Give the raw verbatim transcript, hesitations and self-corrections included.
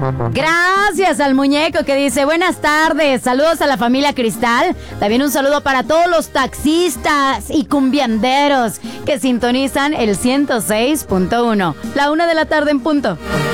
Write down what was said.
Gracias al muñeco que dice, buenas tardes, saludos a la familia Cristal. También un saludo para todos los taxistas y cumbianderos que sintonizan el ciento seis punto uno. La una de la tarde en punto.